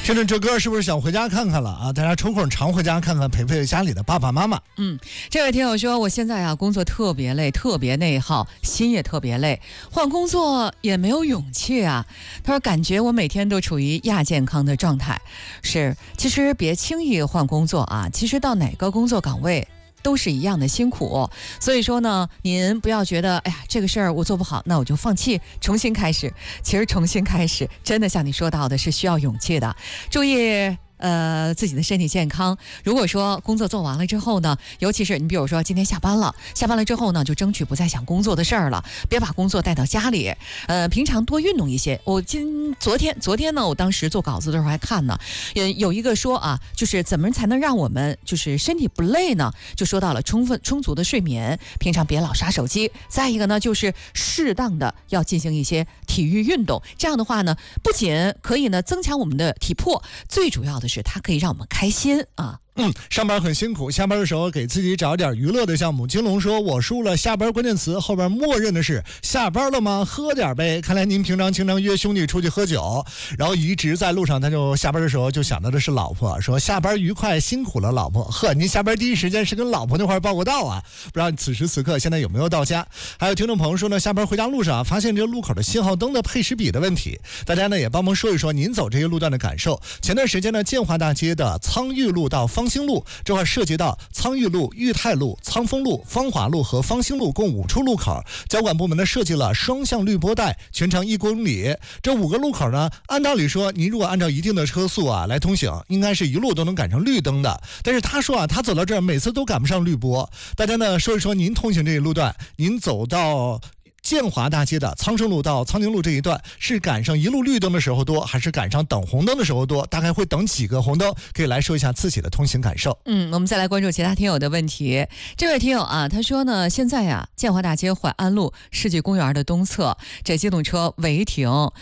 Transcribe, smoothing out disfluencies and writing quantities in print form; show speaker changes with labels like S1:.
S1: 听着这歌是不是想回家看看了啊？大家抽空常回家看看，陪陪家里的爸爸妈妈。
S2: 这位听友说，我现在工作特别累，特别内耗，心也特别累，换工作也没有勇气啊。他说感觉我每天都处于亚健康的状态。是，其实别轻易换工作啊，其实到哪个工作岗位都是一样的辛苦，所以说呢，您不要觉得，哎呀，这个事儿我做不好，那我就放弃，重新开始。其实重新开始，真的像你说到的，是需要勇气的。注意自己的身体健康。如果说工作做完了之后呢，尤其是你比如说今天下班了之后呢，就争取不再想工作的事儿了，别把工作带到家里。平常多运动一些。我昨天呢，我当时做稿子的时候还看呢，有一个说啊，就是怎么才能让我们就是身体不累呢？就说到了充足的睡眠，平常别老刷手机。再一个呢，就是适当的要进行一些体育运动，这样的话呢，不仅可以呢增强我们的体魄，最主要的是它可以让我们开心啊。
S1: 上班很辛苦，下班的时候给自己找点娱乐的项目。金龙说我输了下班关键词，后边默认的是下班了吗？喝点呗。看来您平常经常约兄弟出去喝酒，然后一直在路上，他就下班的时候就想到的是老婆，说下班愉快，辛苦了老婆。您下班第一时间是跟老婆那块报个到啊？不知道你此时此刻现在有没有到家？还有听众朋友说呢，下班回家路上发现这个路口的信号灯的配时比的问题，大家呢也帮忙说一说您走这些路段的感受。前段时间呢，建华大街的苍玉路到方兴路这块涉及到苍玉路、裕泰路、苍丰路、芳华路和方兴路共5处路口，交管部门呢设计了双向绿波带，全长1公里。这5个路口呢，按道理说您如果按照一定的车速来通行，应该是一路都能赶上绿灯的。但是他说他走到这儿每次都赶不上绿波。大家呢说一说您通行这一路段，您走到建华大街的苍生路到苍宁路这一段是赶上一路绿灯的时候多，还是赶上等红灯的时候多？大概会等几个红灯？可以来说一下自己的通行感受。
S2: 我们再来关注其他听友的问题。这位听友啊，他说呢，现在建华大街淮安路世纪公园的东侧，这机动车违停，